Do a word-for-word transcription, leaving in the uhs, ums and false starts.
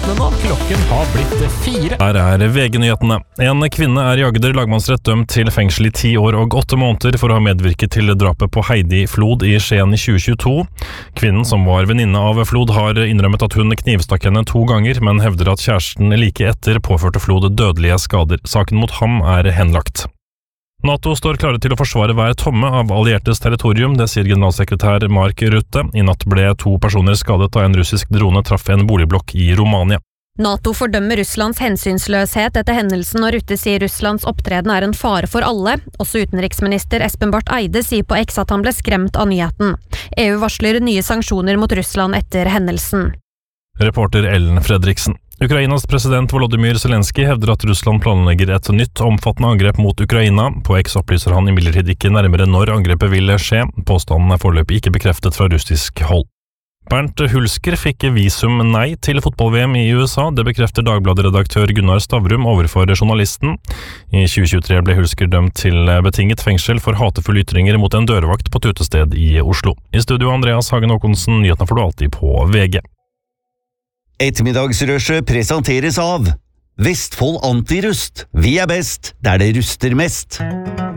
Når klokken har blitt fire. Her er V G-nyhetene. En kvinne er i Agder lagmannsrett dømt til fengsel i ti år og åtte måneder for å ha medvirket til drapet på Heidi Flod i Skien i tjue tjueto. Kvinnen, som var venninne av Flod, har innrømmet at hun knivstakk henne to ganger, men hevder at kjæresten like etter påførte Flod dødelige skader. Saken mot ham er henlagt. NATO står klare til å forsvare hver tomme av alliertes territorium, det sier generalsekretær Mark Rutte. I natt ble to personer skadet da en russisk drone traff en boligblokk i Romania. NATO fordømmer Russlands hensynsløshet etter hendelsen, og Rutte sier Russlands opptreden er en fare for alle. Også utenriksminister Espen Barth Eide sier på X at han ble skremt av nyheten. E U varsler nye sanksjoner mot Russland etter hendelsen. Reporter Ellen Fredriksen. Ukrainas president Volodymyr Zelensky hevder at Russland planlegger et nytt omfattende angrep mot Ukraina. På X opplyser han imidlertid ikke nærmere når angrepet vil skje. Påstanden er foreløpig ikke bekreftet fra russisk hold. Bernt Hulsker fikk visum nei til fotball-V M i U S A. Det bekrefter Dagbladet-redaktør Gunnar Stavrum overfor journalisten. I tjue tjuetre ble Hulsker dømt til betinget fengsel for hatefulle ytringer mot en dørvakt på et utested i Oslo. I studio Andreas Hagen Håkonsen, nyhetene får du alltid på V G. Ettermiddagsrushet presenteres av Vestfold Antirust. Vi er best der det ruster mest.